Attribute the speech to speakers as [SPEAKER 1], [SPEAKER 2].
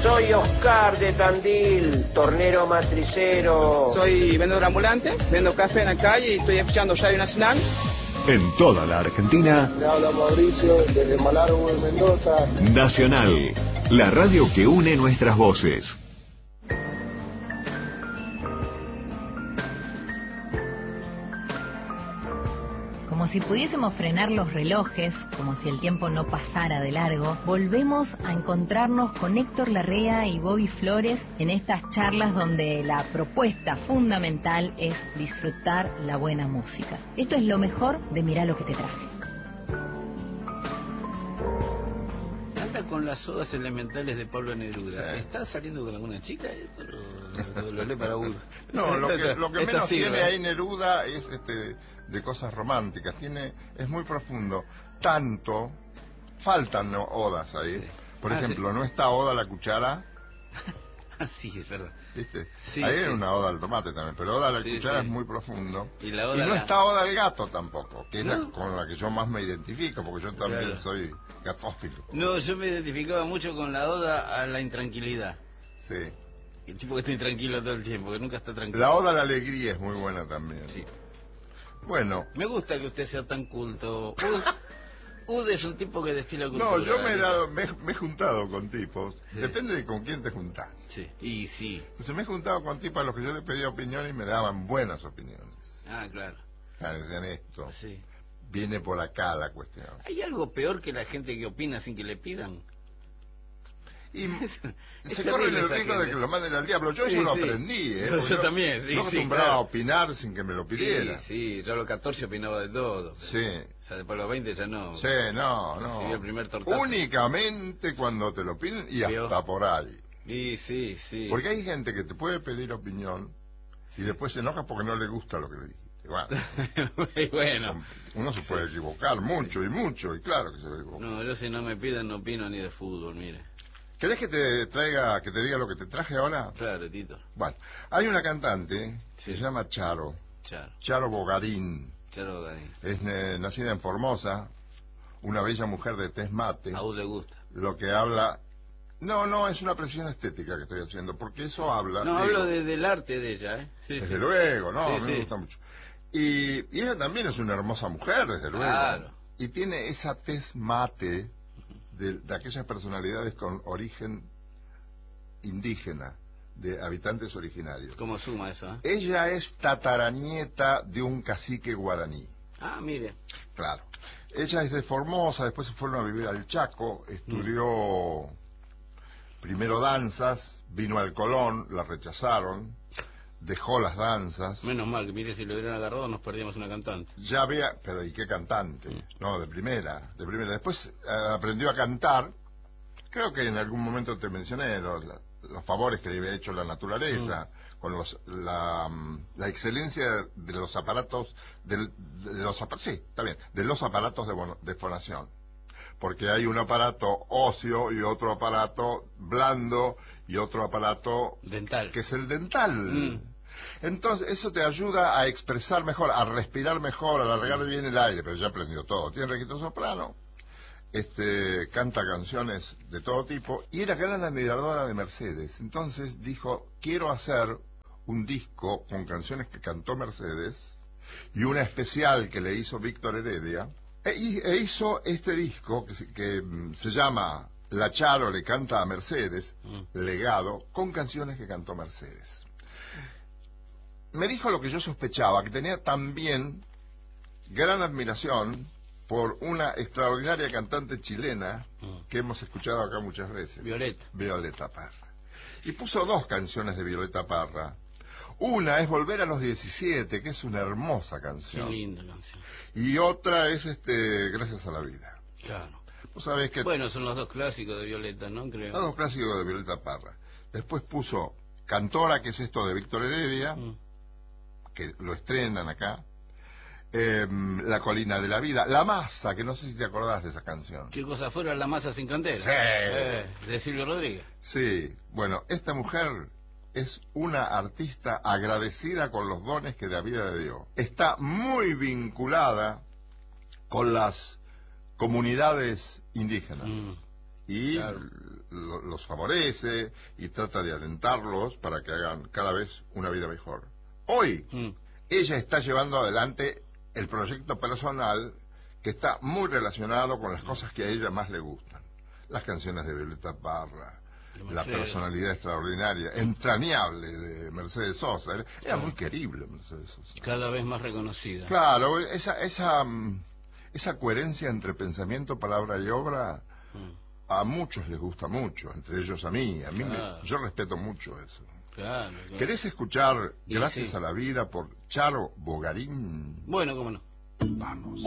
[SPEAKER 1] Soy Oscar de Tandil, tornero matricero.
[SPEAKER 2] Soy vendedor ambulante, vendo café en la calle y estoy escuchando Radio Nacional.
[SPEAKER 3] En toda la Argentina.
[SPEAKER 4] Le habla Mauricio desde Malargüe, Mendoza.
[SPEAKER 3] Nacional, la radio que une nuestras voces.
[SPEAKER 5] Como si pudiésemos frenar los relojes, como si el tiempo no pasara de largo, volvemos a encontrarnos con Héctor Larrea y Bobby Flores en estas charlas donde la propuesta fundamental es disfrutar la buena música. Esto es lo mejor de Mirá lo que te traje.
[SPEAKER 6] Anda con las odas elementales de Pablo Neruda. Sí. ¿Está saliendo con alguna chica? Esto lo lee para uno.
[SPEAKER 7] No, lo que menos
[SPEAKER 6] sirve.
[SPEAKER 7] Tiene ahí Neruda es de cosas románticas. Es muy profundo. Tanto, faltan odas ahí. Sí. Por ejemplo, sí. No está Oda a la cuchara.
[SPEAKER 6] Sí, es verdad.
[SPEAKER 7] ¿Viste?
[SPEAKER 6] Sí,
[SPEAKER 7] ahí
[SPEAKER 6] sí.
[SPEAKER 7] Hay una Oda al tomate también, pero Oda a la cuchara
[SPEAKER 6] sí.
[SPEAKER 7] Es muy profundo.
[SPEAKER 6] Y
[SPEAKER 7] no está Oda al gato tampoco, que es
[SPEAKER 6] ¿no?
[SPEAKER 7] con la que yo más me identifico, porque yo también soy gatófilo.
[SPEAKER 6] No, yo me identificaba mucho con la Oda a la intranquilidad.
[SPEAKER 7] Sí.
[SPEAKER 6] El tipo que está intranquilo todo el tiempo, que nunca está tranquilo.
[SPEAKER 7] La Oda a la alegría es muy buena también.
[SPEAKER 6] Sí.
[SPEAKER 7] Bueno.
[SPEAKER 6] Me gusta que usted sea tan culto. Ud es un tipo que destila cultura.
[SPEAKER 7] No, yo me he juntado con tipos. Sí. Depende de con quién te juntás.
[SPEAKER 6] Sí. Y sí.
[SPEAKER 7] Entonces me he juntado con tipos a los que yo les pedía opinión y me daban buenas opiniones.
[SPEAKER 6] Ah, claro.
[SPEAKER 7] Decían esto.
[SPEAKER 6] Sí.
[SPEAKER 7] Viene por acá la cuestión.
[SPEAKER 6] ¿Hay algo peor que la gente que opina sin que le pidan?
[SPEAKER 7] Y se corre el riesgo de que lo manden al diablo. Yo eso lo aprendí,
[SPEAKER 6] Yo también, sí.
[SPEAKER 7] Yo acostumbraba a opinar sin que me lo pidiera.
[SPEAKER 6] Sí, yo a los 14 opinaba de todo.
[SPEAKER 7] Sí.
[SPEAKER 6] Ya después a los 20 ya no.
[SPEAKER 7] Sí, no.
[SPEAKER 6] Recibí el primer tortazo.
[SPEAKER 7] Únicamente cuando te lo piden y hasta por ahí.
[SPEAKER 6] Sí.
[SPEAKER 7] Porque hay gente que te puede pedir opinión y después se enoja porque no le gusta lo que le dijiste.
[SPEAKER 6] Bueno.
[SPEAKER 7] Uno se puede equivocar mucho, y claro que se va a equivocar.
[SPEAKER 6] No, yo si no me piden no opino ni de fútbol, mire.
[SPEAKER 7] ¿Querés que te diga lo que te traje ahora?
[SPEAKER 6] Claro, Tito.
[SPEAKER 7] Bueno, hay una cantante que se llama Charo Bogarín.
[SPEAKER 6] Charo Bogarín.
[SPEAKER 7] Es nacida en Formosa, una bella mujer de tez mate.
[SPEAKER 6] A vos le gusta.
[SPEAKER 7] Lo que habla... No, es una presión estética que estoy haciendo, porque eso habla...
[SPEAKER 6] No, hablo del arte de ella, ¿eh?
[SPEAKER 7] Sí, desde luego, ¿no? A mí me gusta mucho. Y ella también es una hermosa mujer, desde luego.
[SPEAKER 6] Claro.
[SPEAKER 7] Y tiene esa tez mate de aquellas personalidades con origen indígena, de habitantes originarios.
[SPEAKER 6] ¿Cómo suma eso?
[SPEAKER 7] Ella es tataranieta de un cacique guaraní.
[SPEAKER 6] Ah, mire.
[SPEAKER 7] Claro. Ella es de Formosa, después se fueron a vivir al Chaco, estudió primero danzas, vino al Colón, la rechazaron, dejó las danzas.
[SPEAKER 6] Menos mal, que mire, si lo hubieran agarrado nos perdíamos una cantante.
[SPEAKER 7] Ya había, pero ¿y qué cantante? No, de primera. Después aprendió a cantar. Creo que en algún momento te mencioné los favores que le había hecho la naturaleza, con la excelencia de los aparatos, de los aparatos de fonación. Porque hay un aparato óseo y otro aparato blando y otro aparato
[SPEAKER 6] dental,
[SPEAKER 7] que es el dental. Entonces eso te ayuda a expresar mejor, a respirar mejor, a alargar bien el aire. Pero ya aprendió todo. Tiene registro soprano, canta canciones de todo tipo y era gran admiradora de Mercedes. Entonces dijo, quiero hacer un disco con canciones que cantó Mercedes y una especial que le hizo Víctor Heredia. E hizo este disco que se llama La Charo le canta a Mercedes, legado, con canciones que cantó Mercedes. Me dijo lo que yo sospechaba, que tenía también gran admiración por una extraordinaria cantante chilena que hemos escuchado acá muchas veces. Violeta Parra. Y puso dos canciones de Violeta Parra. Una es Volver a los 17, que es una hermosa canción.
[SPEAKER 6] Qué linda canción.
[SPEAKER 7] Y otra es Gracias a la vida.
[SPEAKER 6] Claro.
[SPEAKER 7] Vos sabés que...
[SPEAKER 6] Bueno, son los dos clásicos de Violeta, ¿no? Creo.
[SPEAKER 7] Los dos clásicos de Violeta Parra. Después puso Cantora, que es esto de Víctor Heredia, que lo estrenan acá. La colina de la vida. La masa, que no sé si te acordás de esa canción.
[SPEAKER 6] ¿Qué cosa fuera La masa sin candela?
[SPEAKER 7] Sí.
[SPEAKER 6] De Silvio Rodríguez.
[SPEAKER 7] Sí. Bueno, esta mujer es una artista agradecida con los dones que la vida le dio. Está muy vinculada con las comunidades indígenas. Y claro, los favorece y trata de alentarlos para que hagan cada vez una vida mejor. Hoy, ella está llevando adelante el proyecto personal que está muy relacionado con las cosas que a ella más le gustan. Las canciones de Violeta Parra, la personalidad extraordinaria, entrañable de Mercedes Sosa. Era muy querible Mercedes Sosa.
[SPEAKER 6] Cada vez más reconocida.
[SPEAKER 7] Claro, esa coherencia entre pensamiento, palabra y obra a muchos les gusta mucho, entre ellos a mí. Yo respeto mucho eso.
[SPEAKER 6] Claro.
[SPEAKER 7] ¿Querés escuchar Gracias a la Vida por Charo Bogarín?
[SPEAKER 6] Bueno, cómo no.
[SPEAKER 7] Vamos.